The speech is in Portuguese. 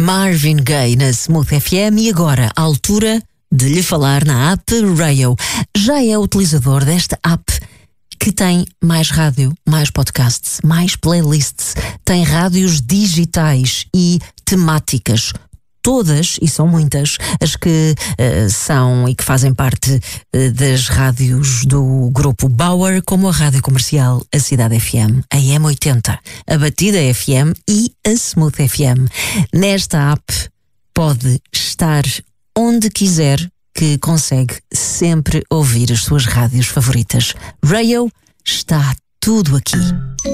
Marvin Gaye na Smooth FM e agora a altura de lhe falar na app Rayo. Já é utilizador desta app que tem mais rádio, mais podcasts, mais playlists, tem rádios digitais e temáticas. Todas, e são muitas, as que são e que fazem parte das rádios do Grupo Bauer, como a Rádio Comercial, a Cidade FM, a M80, a Batida FM e a Smooth FM. Nesta app pode estar onde quiser, que consegue sempre ouvir as suas rádios favoritas. Rayo, está tudo aqui.